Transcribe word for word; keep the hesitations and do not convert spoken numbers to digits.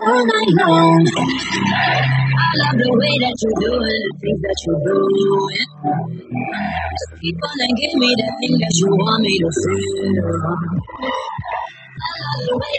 all night long. I love the way that you do it, the things that you do. Just keep on and give me that thing that you want me to feel. I love the way